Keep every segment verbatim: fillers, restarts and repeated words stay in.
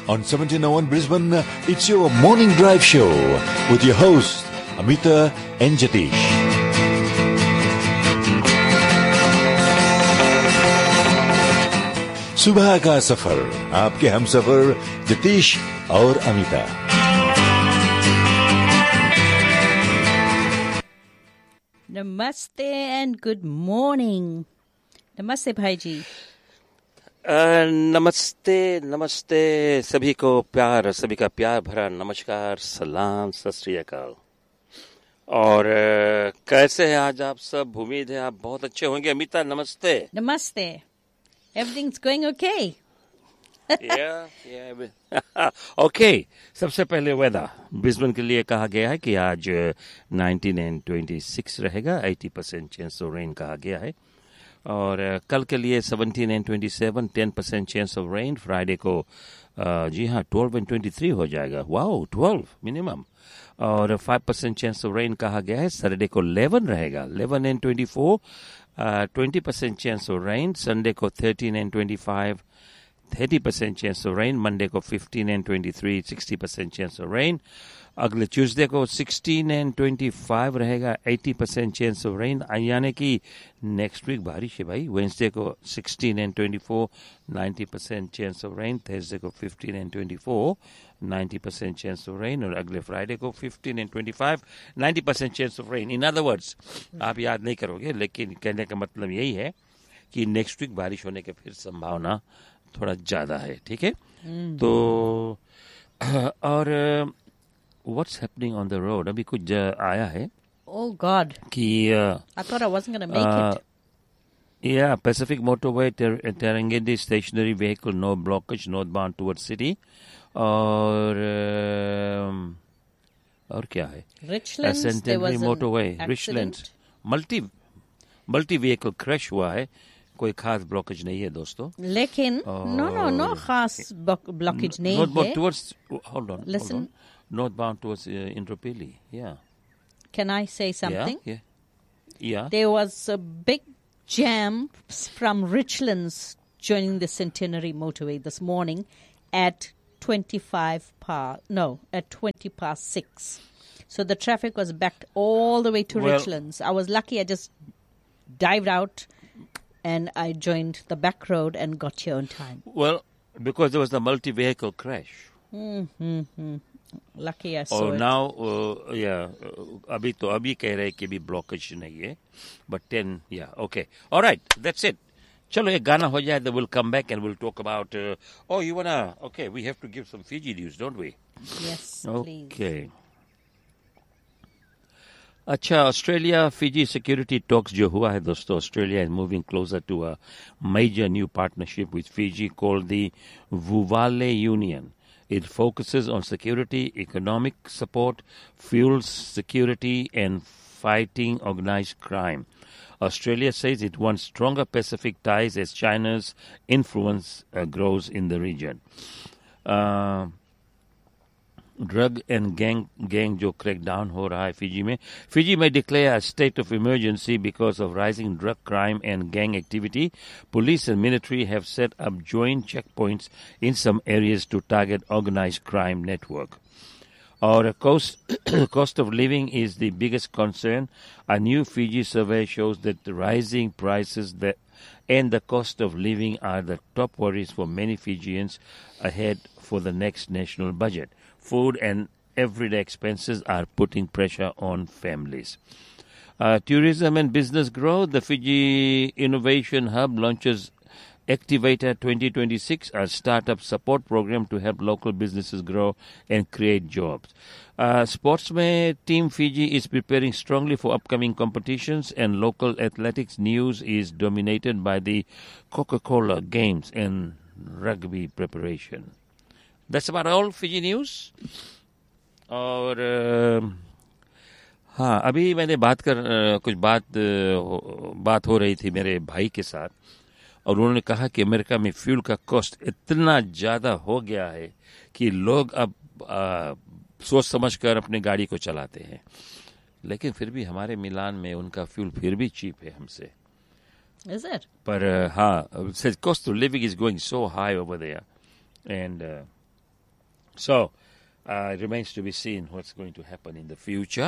on seventeen oh one Brisbane. It's your morning drive show with your host Amita and Jatish. सुबह का सफर आपके हम सफर जतीश और Amita. Namaste and good morning. Namaste भाईजी. नमस्ते नमस्ते सभी को प्यार सभी का प्यार भरा नमस्कार सलाम सत श्री अकाल. और uh, कैसे हैं आज आप सब? उम्मीद है आप बहुत अच्छे होंगे. अमिता नमस्ते. Namaste. Everything's going okay. yeah, yeah. okay. सबसे पहले वेदर ब्रिस्बेन के लिए कहा गया है कि आज नाइनटीन एंड ट्वेंटी सिक्स रहेगा. Eighty percent chance of rain कहा गया है. और कल के लिए seventeen and twenty seven ten percent chance of rain. Friday को uh, जी हाँ ट्वेल्व एंड ट्वेंटी थ्री हो जाएगा. Wow, twelve minimum. और five percent chance of rain कहा गया है. सैटरडे को इलेवन रहेगा. Eleven and twenty four twenty percent chance of rain. Sunday को thirteen and twenty five thirty percent chance of rain. Monday को fifteen and twenty three sixty percent chance of rain. अगले Tuesday को sixteen and twenty five रहेगा. Eighty percent chance of rain. यानी कि next week बारिश है भाई. Wednesday को sixteen and twenty four ninety percent chance of rain. Thursday को fifteen and twenty four ninety percent chance of rain. और अगले फ्राइडे को fifteen and twenty five ninety percent chance of rain. In other words आप याद नहीं करोगे, लेकिन कहने का मतलब यही है कि नेक्स्ट वीक बारिश होने की फिर संभावना थोड़ा ज्यादा है. ठीक है. mm. तो और what's happening on the road? अभी कुछ आया है. Oh God. कि I thought I wasn't going to make uh, it. Yeah, Pacific Motorway, Ter- Terangedi stationary vehicle, no blockage, northbound towards city. और uh, और क्या है? Richlands, there Centenary was Motorway, an Richlands. accident. Multi multi vehicle crash हुआ है. कोई खास blockage नहीं है दोस्तों. लेकिन no no no खास blockage नहीं है. Northbound towards, hold on, Listen. hold on. Northbound towards uh, Indooroopilly, yeah. Can I say something? Yeah, yeah. yeah. There was a big jam from Richlands joining the Centenary Motorway this morning at twenty-five past, no, at twenty past six. So the traffic was backed all the way to Well, Richlands. I was lucky. I just dived out and I joined the back road and got here on time. Well, because there was the multi-vehicle crash. Mm-hmm. Lucky I saw और it. Now या अभी तो अभी कह रहे हैं कि भी ब्लॉकेज नहीं है. बट टेन या ओके ऑलराइट दैट्स इट. चलो एक गाना हो जाए. Will come back and will talk about. Oh you वांना okay we have to give some Fiji news don't we? Yes, please. Okay. अच्छा, ऑस्ट्रेलिया फिजी सिक्योरिटी टॉक्स जो हुआ है दोस्तों. Australia is moving closer to a major new partnership with Fiji called the वुवाले union. It focuses on security, economic support, fuel security, and fighting organized crime. Australia says it wants stronger Pacific ties as China's influence uh, grows in the region. Uh, drug and gang gang जो crackdown हो रहा है Fiji में. Fiji में declare state of emergency because of rising drug crime and gang activity. Police and military have set up joint check points in some areas to target organised crime network. Or cost cost of living is the biggest concern. A new Fiji survey shows that the rising prices that and the cost of living are the top worries for many Fijians ahead for the next national budget. Food and everyday expenses are putting pressure on families. Uh, tourism and business growth. The Fiji Innovation Hub launches Activator twenty twenty-six, a startup support program to help local businesses grow and create jobs. Uh, sports mein, Team Fiji is preparing strongly for upcoming competitions, and local athletics news is dominated by the Coca-Cola Games and rugby preparation. That's about all Fiji news. और हाँ, अभी मैंने बात कर कुछ बात बात हो रही थी मेरे भाई के साथ, और उन्होंने कहा कि अमेरिका में फ्यूल का कॉस्ट इतना ज़्यादा हो गया है कि लोग अब आ, सोच समझ कर अपनी गाड़ी को चलाते हैं. लेकिन फिर भी हमारे मिलान में उनका फ्यूल फिर भी चीप है हमसे. Is it? पर हाँ, cost of living is going so high over there, and uh, So, uh, it remains to be seen what's going to happen in the future.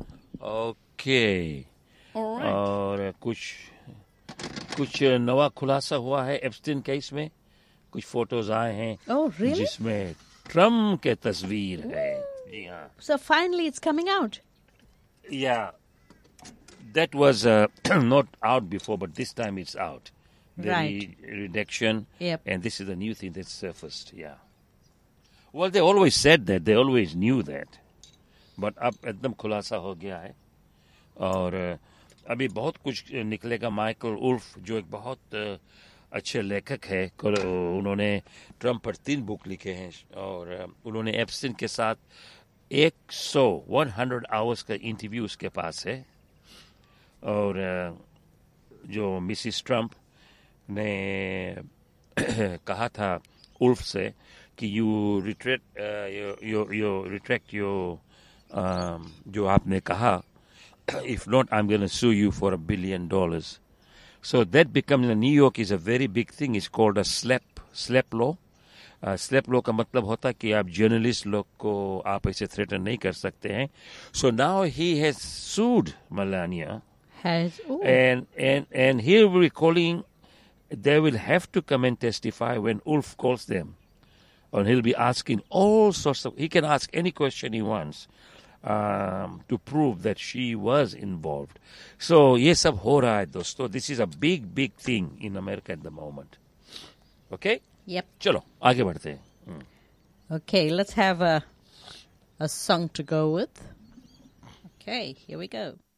Okay. All right. और कुछ कुछ नवा खुलासा हुआ है एप्स्टीन केस में. कुछ फोटोज आए हैं Oh, really? जिसमें ट्रम्प के तस्वीर है. जी हाँ. So finally it's coming out. Yeah. That was uh, not out before, but this time it's out. The Right. re- redaction. Yep. And this is the new thing that surfaced. Yeah. Well, they always said that. They always knew that. But अब एकदम खुलासा हो गया है. और uh, अभी बहुत कुछ निकलेगा. माइकल उल्फ जो एक बहुत uh, अच्छे लेखक है, उन्होंने ट्रम्प पर तीन बुक लिखे हैं और uh, उन्होंने एप्स्टीन के साथ एक सौ वन हंड्रेड आवर्स का इंटरव्यू उसके पास है. और uh, जो मिसिस ट्रम्प ने कहा था उल्फ से कि you retract you you retract your जो आपने कहा, if not I'm going to sue you for a billion dollars. So that becomes, in New York is a very big thing. It's called a SLAPP SLAPP law. uh, SLAPP law का मतलब होता है कि आप journalist लोग को आप ऐसे थ्रेटन नहीं कर सकते हैं. So now he has sued Melania. Has oh. And, and, and he will be calling, they will have to come and testify when Ulf calls them. And he'll be asking all sorts of, he can ask any question he wants um, to prove that she was involved. So, ये सब हो रहा है दोस्तों. This is a big, big thing in America at the moment. Okay? Yep. चलो, आगे बढ़ते हैं. Hmm. Okay, let's have a a song to go with. Okay, here we go.